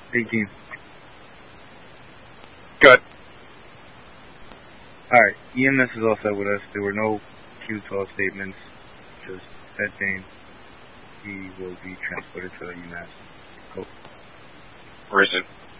18. Good. Alright, EMS is all set with us. There were no Q12 statements. Just that Jane. He will be transported to the UMass. Cool. Where is it?